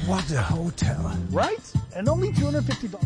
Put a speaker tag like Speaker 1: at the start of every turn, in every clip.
Speaker 1: What a hotel. Right? And only $250.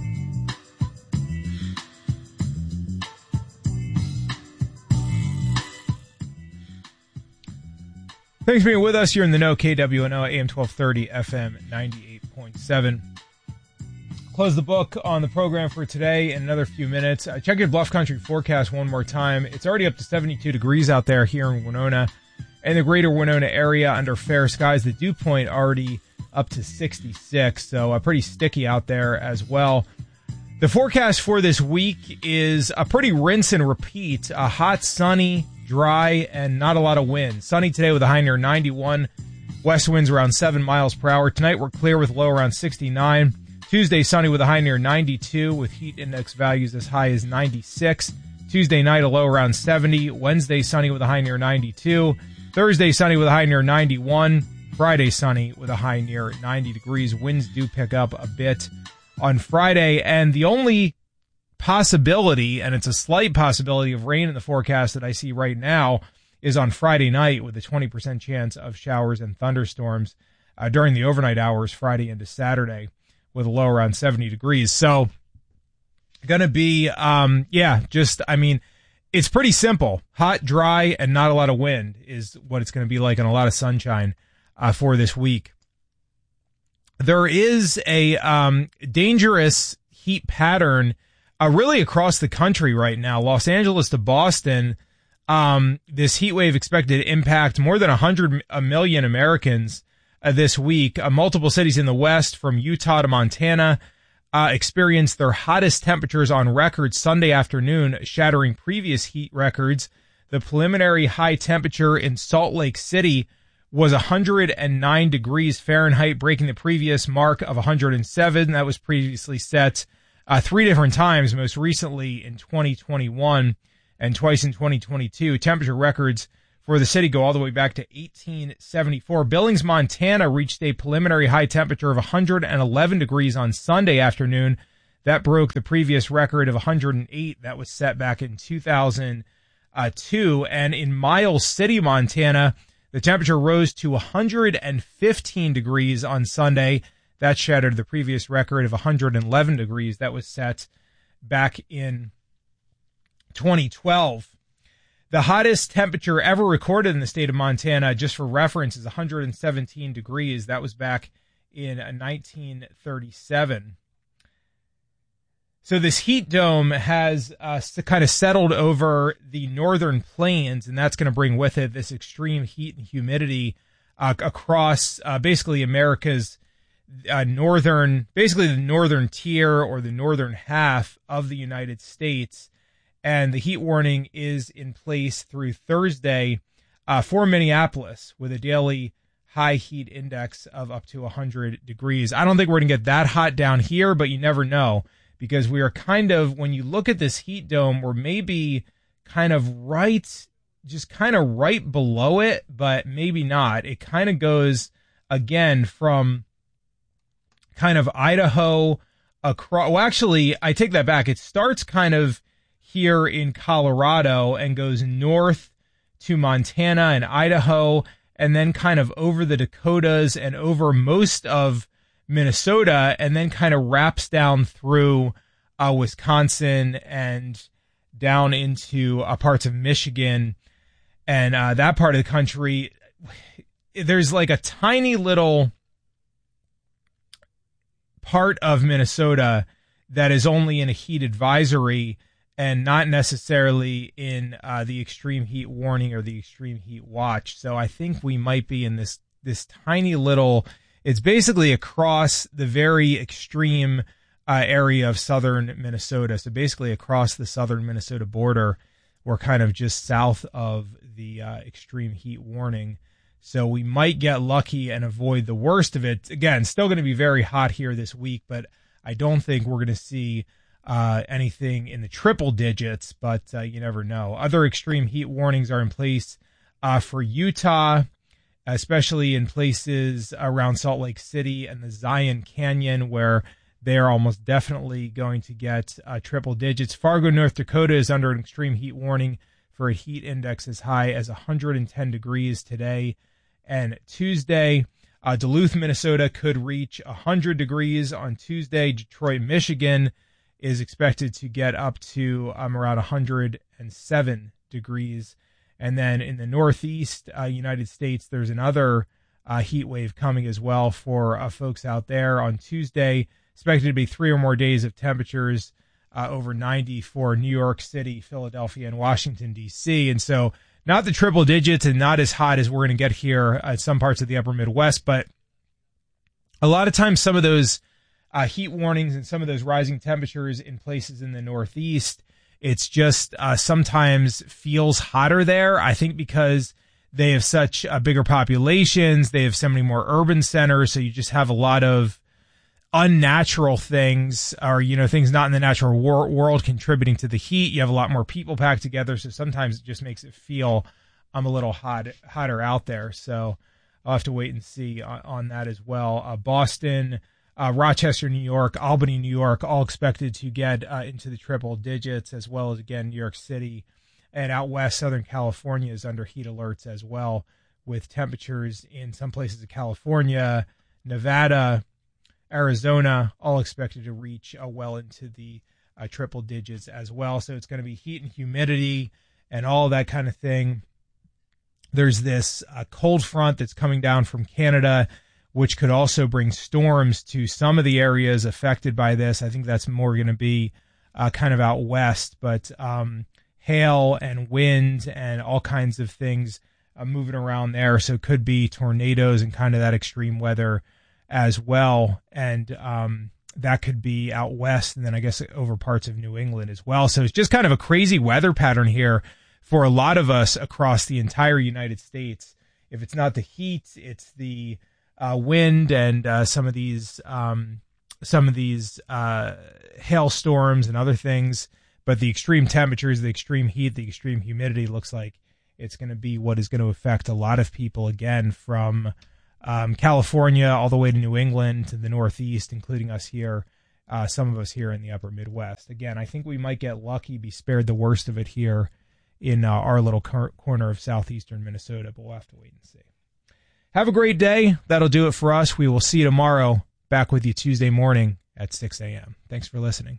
Speaker 2: Thanks for being with us. You're in the know. KWNO, AM 1230, FM 98.7. Close the book on the program for today in another few minutes. Check your Bluff Country forecast one more time. It's already up to 72 degrees out there here in Winona and the greater Winona area under fair skies. The dew point already up to 66, so pretty sticky out there as well. The forecast for this week is a pretty rinse and repeat. A hot, sunny, dry, and not a lot of wind. Sunny today with a high near 91. West winds around 7 miles per hour. Tonight we're clear with low around 69. Tuesday sunny with a high near 92 with heat index values as high as 96. Tuesday night a low around 70. Wednesday sunny with a high near 92. Thursday sunny with a high near 91. Friday sunny with a high near 90 degrees. Winds do pick up a bit on Friday, and the only possibility, and it's a slight possibility of rain in the forecast that I see right now, is on Friday night with a 20% chance of showers and thunderstorms during the overnight hours Friday into Saturday with a low around 70 degrees. So going to be, it's pretty simple. Hot, dry, and not a lot of wind is what it's going to be like, and a lot of sunshine for this week. There is a dangerous heat pattern really across the country right now. Los Angeles to Boston, this heat wave expected to impact more than 100 million Americans this week. Multiple cities in the West, from Utah to Montana, experienced their hottest temperatures on record Sunday afternoon, shattering previous heat records. The preliminary high temperature in Salt Lake City was 109 degrees Fahrenheit, breaking the previous mark of 107. That was previously set 3 different times, most recently in 2021 and twice in 2022. Temperature records for the city go all the way back to 1874. Billings, Montana reached a preliminary high temperature of 111 degrees on Sunday afternoon. That broke the previous record of 108 that was set back in 2002. And in Miles City, Montana, the temperature rose to 115 degrees on Sunday. That shattered the previous record of 111 degrees that was set back in 2012. The hottest temperature ever recorded in the state of Montana, just for reference, is 117 degrees. That was back in 1937. So this heat dome has kind of settled over the northern plains, and that's going to bring with it this extreme heat and humidity across basically America's the northern tier or the northern half of the United States. And the heat warning is in place through Thursday for Minneapolis with a daily high heat index of up to 100 degrees. I don't think we're going to get that hot down here, but you never know, because we are kind of, when you look at this heat dome, we're maybe kind of right below it, but maybe not. It kind of goes, again, from kind of Idaho across. Well, actually, I take that back. It starts kind of here in Colorado and goes north to Montana and Idaho, and then kind of over the Dakotas and over most of Minnesota, and then kind of wraps down through Wisconsin and down into parts of Michigan and that part of the country. There's like a tiny little part of Minnesota that is only in a heat advisory and not necessarily in the extreme heat warning or the extreme heat watch. So I think we might be in this tiny little, it's basically across the very extreme area of southern Minnesota. So basically across the southern Minnesota border, we're kind of just south of the extreme heat warning. So we might get lucky and avoid the worst of it. Again, still going to be very hot here this week, but I don't think we're going to see anything in the triple digits, but you never know. Other extreme heat warnings are in place for Utah, especially in places around Salt Lake City and the Zion Canyon, where they are almost definitely going to get triple digits. Fargo, North Dakota is under an extreme heat warning for a heat index as high as 110 degrees today and Tuesday. Duluth, Minnesota could reach 100 degrees on Tuesday. Detroit, Michigan is expected to get up to around 107 degrees. And then in the Northeast United States, there's another heat wave coming as well for folks out there on Tuesday. Expected to be 3 or more days of temperatures over 90 for New York City, Philadelphia, and Washington, D.C. And so not the triple digits and not as hot as we're going to get here at some parts of the upper Midwest, but a lot of times some of those heat warnings and some of those rising temperatures in places in the Northeast, it's just sometimes feels hotter there. I think because they have such bigger populations, they have so many more urban centers, so you just have a lot of unnatural things, or things not in the natural world contributing to the heat. You have a lot more people packed together, so sometimes it just makes it feel a little hotter out there. So I'll have to wait and see on that as well. Boston, Rochester, New York, Albany, New York, all expected to get into the triple digits, as well as, again, New York City. And out west, Southern California is under heat alerts as well, with temperatures in some places of California, Nevada, Arizona, all expected to reach well into the triple digits as well. So it's going to be heat and humidity and all that kind of thing. There's this cold front that's coming down from Canada, which could also bring storms to some of the areas affected by this. I think that's more going to be kind of out west, but hail and wind and all kinds of things moving around there. So it could be tornadoes and kind of that extreme weather as well, and that could be out west, and then I guess over parts of New England as well. So it's just kind of a crazy weather pattern here for a lot of us across the entire United States. If it's not the heat, it's the wind and some of these hailstorms and other things. But the extreme temperatures, the extreme heat, the extreme humidity looks like it's going to be what is going to affect a lot of people, again, from California all the way to New England to the Northeast, including us here, some of us here in the upper Midwest. Again, I think we might get lucky, be spared the worst of it here in our little corner of southeastern Minnesota, but we'll have to wait and see. Have a great day. That'll do it for us. We will see you tomorrow. Back with you Tuesday morning at 6 a.m. Thanks for listening.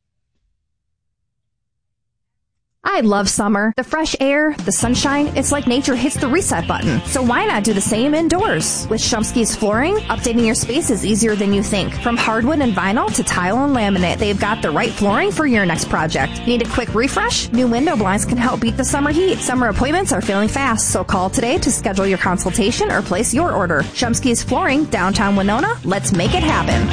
Speaker 3: I love summer. The fresh air, the sunshine, it's like nature hits the reset button. So why not do the same indoors? With Shumsky's Flooring, updating your space is easier than you think. From hardwood and vinyl to tile and laminate, they've got the right flooring for your next project. Need a quick refresh? New window blinds can help beat the summer heat. Summer appointments are filling fast, so call today to schedule your consultation or place your order. Shumsky's Flooring, downtown Winona. Let's make it happen.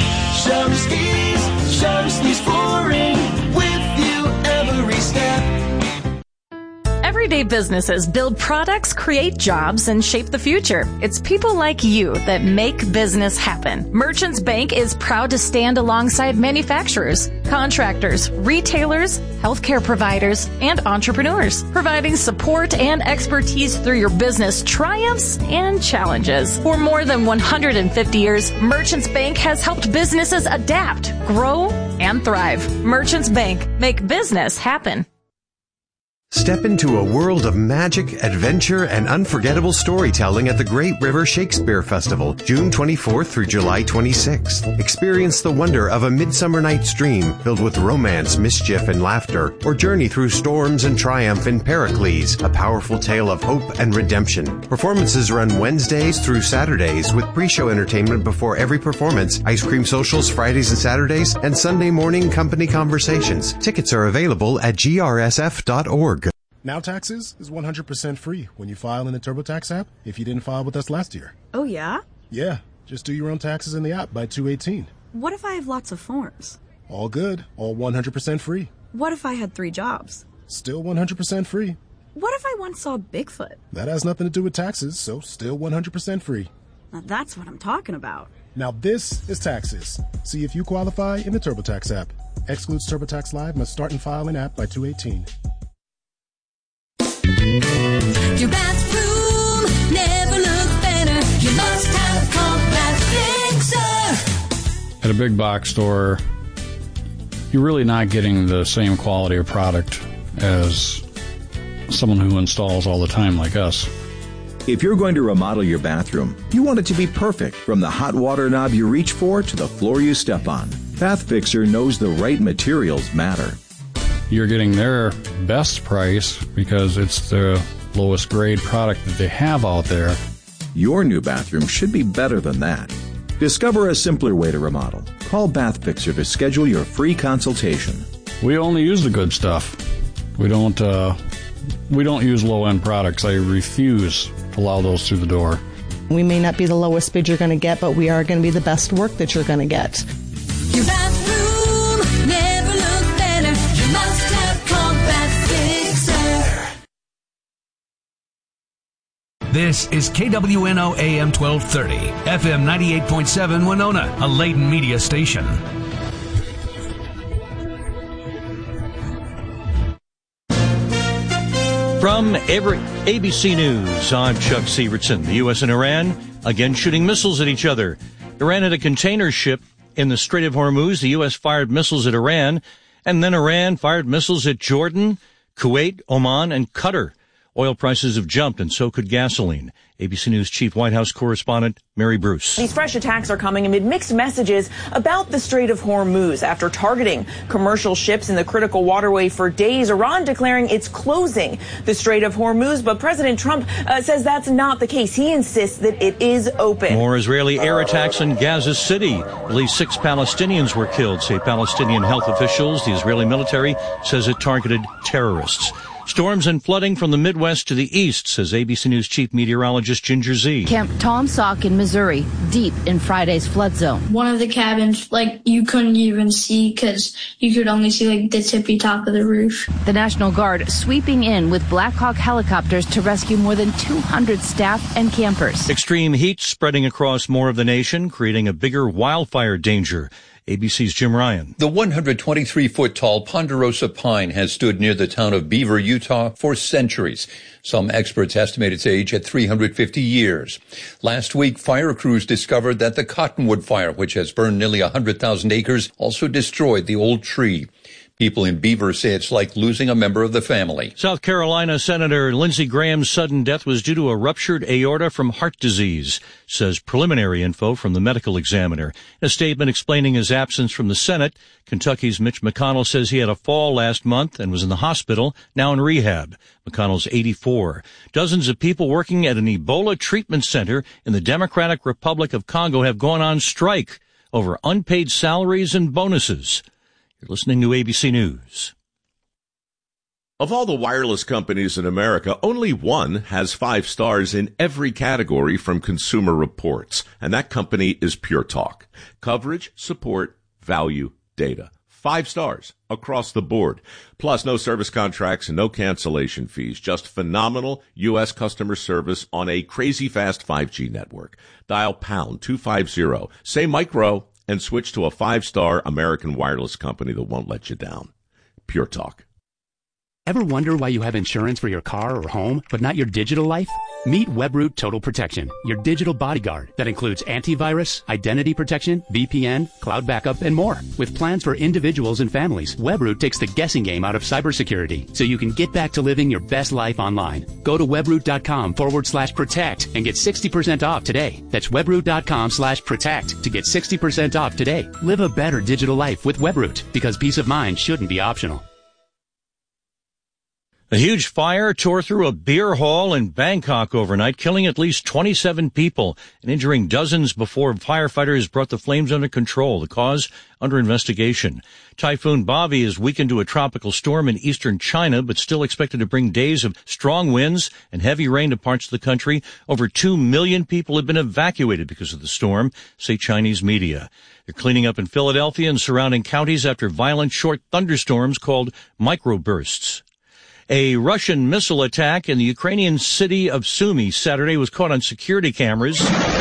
Speaker 4: Shumsky's Flooring, with you every step.
Speaker 5: Everyday businesses build products, create jobs, and shape the future. It's people like you that make business happen. Merchants Bank is proud to stand alongside manufacturers, contractors, retailers, healthcare providers, and entrepreneurs, providing support and expertise through your business triumphs and challenges. For more than 150 years, Merchants Bank has helped businesses adapt, grow, and thrive. Merchants Bank, make business happen.
Speaker 6: Step into a world of magic, adventure, and unforgettable storytelling at the Great River Shakespeare Festival, June 24th through July 26th. Experience the wonder of A Midsummer Night's Dream, filled with romance, mischief, and laughter, or journey through storms and triumph in Pericles, a powerful tale of hope and redemption. Performances run Wednesdays through Saturdays, with pre-show entertainment before every performance, ice cream socials Fridays and Saturdays, and Sunday morning company conversations. Tickets are available at grsf.org.
Speaker 7: Now Taxes is 100% free when you file in the TurboTax app if you didn't file with us last year.
Speaker 8: Oh, yeah?
Speaker 7: Yeah, just do your own taxes in the app by 2/18.
Speaker 8: What if I have lots of forms?
Speaker 7: All good, all 100% free.
Speaker 8: What if I had 3 jobs?
Speaker 7: Still 100% free.
Speaker 8: What if I once saw Bigfoot?
Speaker 7: That has nothing to do with taxes, so still 100% free.
Speaker 8: Now that's what I'm talking about.
Speaker 7: Now this is Taxes. See if you qualify in the TurboTax app. Excludes TurboTax Live, must start and file in app by 2/18.
Speaker 9: Your bathroom never looked better. You must have Compact Fixer.
Speaker 10: At a big box store, you're really not getting the same quality of product as someone who installs all the time like us.
Speaker 11: If you're going to remodel your bathroom, you want it to be perfect, from the hot water knob you reach for to the floor you step on. Bath Fixer knows the right materials matter.
Speaker 10: You're getting their best price because it's the lowest grade product that they have out there.
Speaker 11: Your new bathroom should be better than that. Discover a simpler way to remodel. Call Bath Fixer to schedule your free consultation.
Speaker 10: We only use the good stuff. We don't use low-end products. I refuse to allow those through the door.
Speaker 12: We may not be the lowest bid you're going to get, but we are going to be the best work that you're going to get.
Speaker 9: Your bathroom never looked better. You must have called Bath Fixer.
Speaker 13: This is KWNO AM 1230, FM 98.7 Winona, a Layton media station.
Speaker 14: From ABC News, I'm Chuck Sievertson. The U.S. and Iran again shooting missiles at each other. Iran had a container ship in the Strait of Hormuz. The U.S. fired missiles at Iran, and then Iran fired missiles at Jordan, Kuwait, Oman, and Qatar. Oil prices have jumped, and so could gasoline. ABC News Chief White House Correspondent Mary Bruce.
Speaker 15: These fresh attacks are coming amid mixed messages about the Strait of Hormuz. After targeting commercial ships in the critical waterway for days, Iran declaring it's closing the Strait of Hormuz. But President Trump says that's not the case. He insists that it is open.
Speaker 14: More Israeli air attacks in Gaza City. At least 6 Palestinians were killed, say Palestinian health officials. The Israeli military says it targeted terrorists. Storms and flooding from the Midwest to the east, says ABC News Chief Meteorologist Ginger Z.
Speaker 16: Camp Tom Sauk in Missouri, deep in Friday's flood zone.
Speaker 17: One of the cabins, you couldn't even see because you could only see, the tippy top of the roof.
Speaker 16: The National Guard sweeping in with Black Hawk helicopters to rescue more than 200 staff and campers.
Speaker 14: Extreme heat spreading across more of the nation, creating a bigger wildfire danger. ABC's Jim Ryan.
Speaker 18: The 123-foot-tall ponderosa pine has stood near the town of Beaver, Utah for centuries. Some experts estimate its age at 350 years. Last week, fire crews discovered that the Cottonwood Fire, which has burned nearly 100,000 acres, also destroyed the old tree. People in Beaver say it's like losing a member of the family.
Speaker 14: South Carolina Senator Lindsey Graham's sudden death was due to a ruptured aorta from heart disease, says preliminary info from the medical examiner. In a statement explaining his absence from the Senate, Kentucky's Mitch McConnell says he had a fall last month and was in the hospital, now in rehab. McConnell's 84. Dozens of people working at an Ebola treatment center in the Democratic Republic of Congo have gone on strike over unpaid salaries and bonuses. You're listening to ABC News.
Speaker 19: Of all the wireless companies in America, only one has 5 stars in every category from Consumer Reports, and that company is Pure Talk. Coverage, support, value, data. 5 stars across the board. Plus, no service contracts and no cancellation fees. Just phenomenal U.S. customer service on a crazy fast 5G network. Dial pound 250, say micro, and switch to a 5-star American wireless company that won't let you down. Pure Talk.
Speaker 20: Ever wonder why you have insurance for your car or home, but not your digital life? Meet Webroot Total Protection, your digital bodyguard that includes antivirus, identity protection, VPN, cloud backup, and more. With plans for individuals and families, Webroot takes the guessing game out of cybersecurity so you can get back to living your best life online. Go to webroot.com/protect and get 60% off today. That's webroot.com/protect to get 60% off today. Live a better digital life with Webroot, because peace of mind shouldn't be optional.
Speaker 14: A huge fire tore through a beer hall in Bangkok overnight, killing at least 27 people and injuring dozens before firefighters brought the flames under control. The cause under investigation. Typhoon Bobby has weakened to a tropical storm in eastern China, but still expected to bring days of strong winds and heavy rain to parts of the country. Over 2 million people have been evacuated because of the storm, say Chinese media. They're cleaning up in Philadelphia and surrounding counties after violent short thunderstorms called microbursts. A Russian missile attack in the Ukrainian city of Sumy Saturday was caught on security cameras.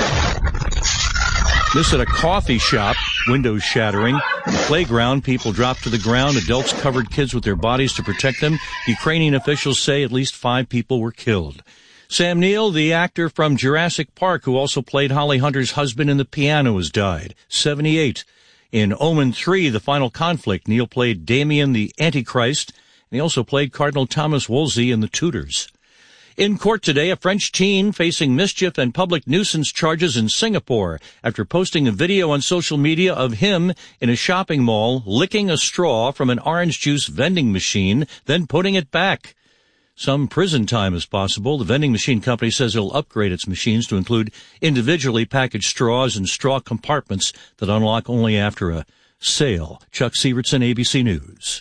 Speaker 14: This at a coffee shop, windows shattering. In the playground, people dropped to the ground. Adults covered kids with their bodies to protect them. Ukrainian officials say at least 5 people were killed. Sam Neill, the actor from Jurassic Park, who also played Holly Hunter's husband in The Piano, has died, 78. In Omen 3, The Final Conflict, Neill played Damien the Antichrist. He also played Cardinal Thomas Wolsey in The Tudors. In court today, a French teen facing mischief and public nuisance charges in Singapore after posting a video on social media of him in a shopping mall licking a straw from an orange juice vending machine, then putting it back. Some prison time is possible. The vending machine company says it'll upgrade its machines to include individually packaged straws and straw compartments that unlock only after a sale. Chuck Sievertson, ABC News.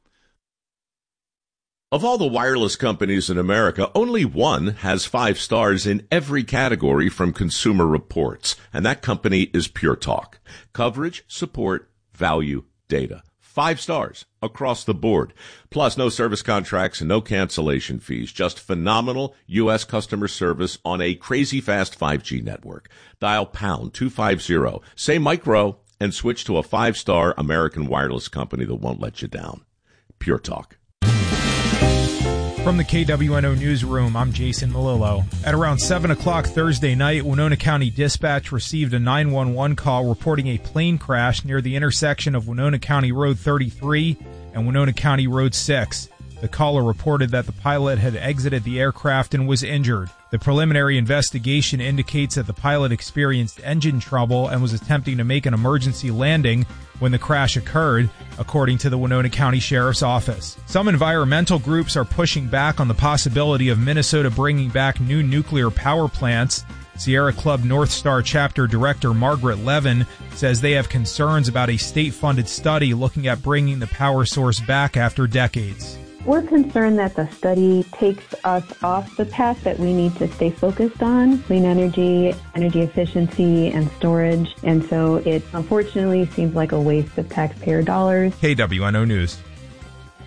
Speaker 19: Of all the wireless companies in America, only one has 5 stars in every category from Consumer Reports, and that company is Pure Talk. Coverage, support, value, data. 5 stars across the board. Plus, no service contracts and no cancellation fees. Just phenomenal U.S. customer service on a crazy fast 5G network. Dial pound 250, say micro, and switch to a 5-star American wireless company that won't let you down. Pure Talk.
Speaker 2: From the KWNO Newsroom, I'm Jason Malillo. At around 7 o'clock Thursday night, Winona County Dispatch received a 911 call reporting a plane crash near the intersection of Winona County Road 33 and Winona County Road 6. The caller reported that the pilot had exited the aircraft and was injured. The preliminary investigation indicates that the pilot experienced engine trouble and was attempting to make an emergency landing when the crash occurred, according to the Winona County Sheriff's Office. Some environmental groups are pushing back on the possibility of Minnesota bringing back new nuclear power plants. Sierra Club North Star Chapter Director Margaret Levin says they have concerns about a state-funded study looking at bringing the power source back after decades.
Speaker 21: We're concerned that the study takes us off the path that we need to stay focused on, clean energy, energy efficiency, and storage. And so it unfortunately seems like a waste of taxpayer dollars.
Speaker 2: KWNO News.